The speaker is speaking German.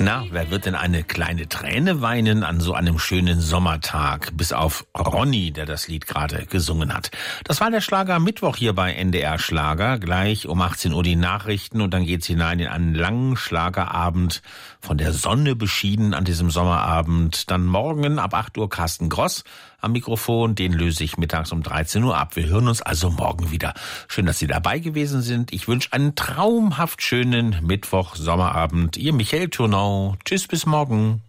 Na, wer wird denn eine kleine Träne weinen an so einem schönen Sommertag? Bis auf Ronny, der das Lied gerade gesungen hat. Das war der Schlager Mittwoch hier bei NDR Schlager. Gleich um 18 Uhr die Nachrichten und dann geht's hinein in einen langen Schlagerabend. Von der Sonne beschieden an diesem Sommerabend. Dann morgen ab 8 Uhr Carsten Gross am Mikrofon. Den löse ich mittags um 13 Uhr ab. Wir hören uns also morgen wieder. Schön, dass Sie dabei gewesen sind. Ich wünsche einen traumhaft schönen Mittwoch-Sommerabend. Ihr Michael Turnau. Tschüss, bis morgen.